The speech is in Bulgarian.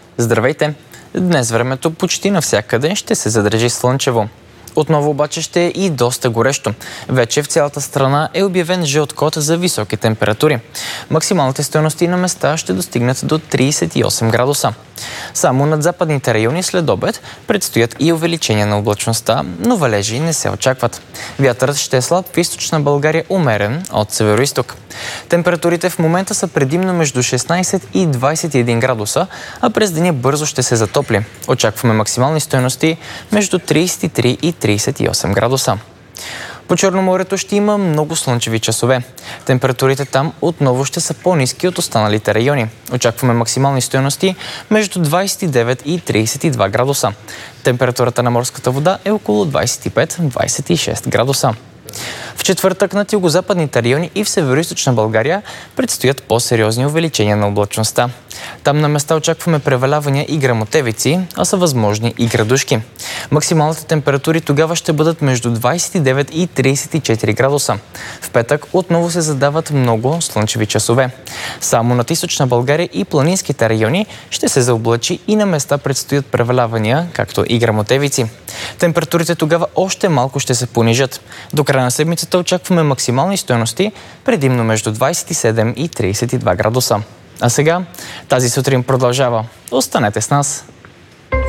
Здравейте! Днес времето почти навсякъде ще се задържи слънчево. Отново обаче ще е и доста горещо. Вече в цялата страна е обявен жълт код за високи температури. Максималните стойности на места ще достигнат до 38 градуса. Само над западните райони след обед предстоят и увеличение на облачността, но валежи не се очакват. Вятърът ще е слаб в източна България, умерен от североизток. Температурите в момента са предимно между 16 и 21 градуса, а през деня бързо ще се затопли. Очакваме максимални стойности между 33 и 38 градуса. По Черноморието ще има много слънчеви часове. Температурите там отново ще са по-ниски от останалите райони. Очакваме максимални стойности между 29 и 32 градуса. Температурата на морската вода е около 25-26 градуса. В четвъртък над югозападните райони и в североизточна България предстоят по-сериозни увеличения на облачността. Там на места очакваме превалявания и гръмотевици, а са възможни и градушки. Максималните температури тогава ще бъдат между 29 и 34 градуса. В петък отново се задават много слънчеви часове. Само над източна България и планинските райони ще се заоблачи и на места предстоят превалявания, както и гръмотевици. Температурите тогава още малко ще се понижат. До края на седмицата очакваме максимални стойности, предимно между 27 и 32 градуса. А сега тази сутрин продължава. Останете с нас!